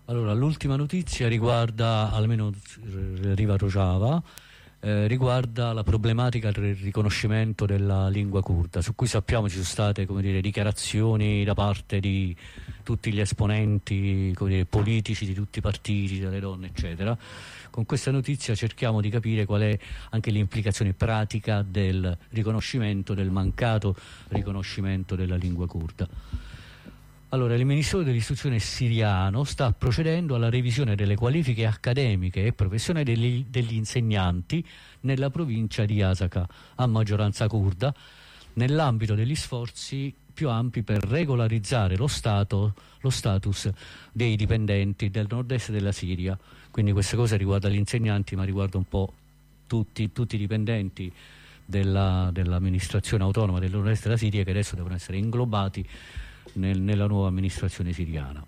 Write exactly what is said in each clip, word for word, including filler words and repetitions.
Allora, l'ultima notizia riguarda, almeno Riva Rojava, eh, riguarda la problematica del riconoscimento della lingua curda, su cui sappiamo ci sono state, come dire, dichiarazioni da parte di tutti gli esponenti, come dire, politici di tutti i partiti, dalle donne, eccetera. Con questa notizia cerchiamo di capire qual è anche l'implicazione pratica del riconoscimento, del mancato riconoscimento della lingua curda. Allora, il Ministero dell'Istruzione siriano sta procedendo alla revisione delle qualifiche accademiche e professionali degli, degli insegnanti nella provincia di Asaka, a maggioranza curda, nell'ambito degli sforzi più ampi per regolarizzare lo, stato, lo status dei dipendenti del nord-est della Siria. Quindi questa cosa riguarda gli insegnanti, ma riguarda un po' tutti, tutti i dipendenti della, dell'amministrazione autonoma del nord-est della Siria, che adesso devono essere inglobati Nel, nella nuova amministrazione siriana.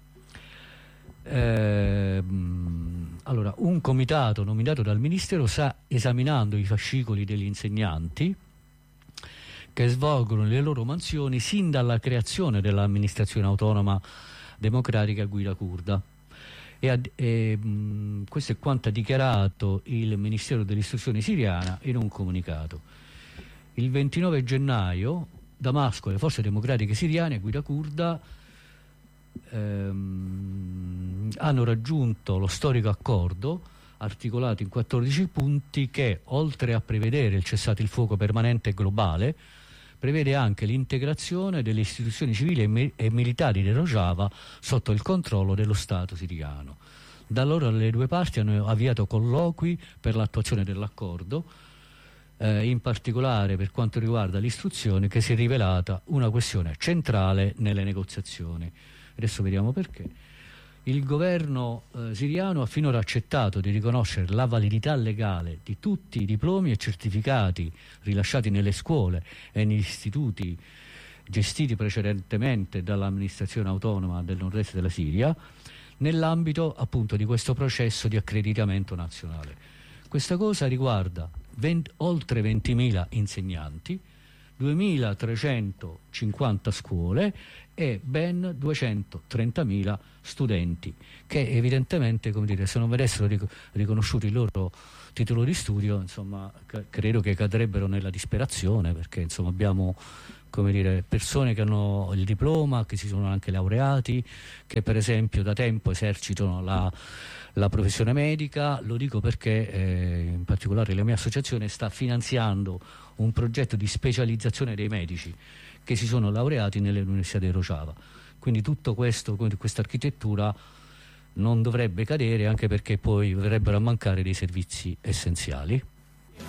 Eh, allora, un comitato nominato dal Ministero sta esaminando i fascicoli degli insegnanti che svolgono le loro mansioni sin dalla creazione dell'amministrazione autonoma democratica a guida curda. E, e, mh, questo è quanto ha dichiarato il Ministero dell'Istruzione siriana in un comunicato. Il ventinove gennaio Damasco e le forze democratiche siriane a guida curda ehm, hanno raggiunto lo storico accordo articolato in quattordici punti che, oltre a prevedere il cessate il fuoco permanente e globale, prevede anche l'integrazione delle istituzioni civili e, mi- e militari di Rojava sotto il controllo dello Stato siriano. Da allora le due parti hanno avviato colloqui per l'attuazione dell'accordo, Eh, in particolare per quanto riguarda l'istruzione, che si è rivelata una questione centrale nelle negoziazioni. Adesso vediamo perché. Il governo eh, siriano ha finora accettato di riconoscere la validità legale di tutti i diplomi e certificati rilasciati nelle scuole e negli istituti gestiti precedentemente dall'amministrazione autonoma del nord-est della Siria, nell'ambito appunto di questo processo di accreditamento nazionale. Questa cosa riguarda venti, oltre ventimila insegnanti, duemilatrecentocinquanta scuole e ben duecentotrentamila studenti, che evidentemente, come dire, se non venissero ric- riconosciuti il loro titolo di studio, insomma, c- credo che cadrebbero nella disperazione, perché insomma abbiamo, come dire, persone che hanno il diploma, che si sono anche laureati, che per esempio da tempo esercitano la la professione medica. Lo dico perché eh, in particolare la mia associazione sta finanziando un progetto di specializzazione dei medici che si sono laureati nelle università di Rojava. Quindi tutto questo, questa architettura non dovrebbe cadere, anche perché poi verrebbero a mancare dei servizi essenziali.